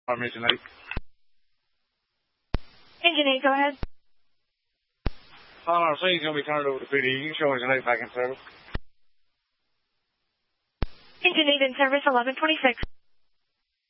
Engine 8. Engine 8, go ahead. RC is going to be turned over to PD. You can show Engine 8 back in service. Engine 8 in service, 1126.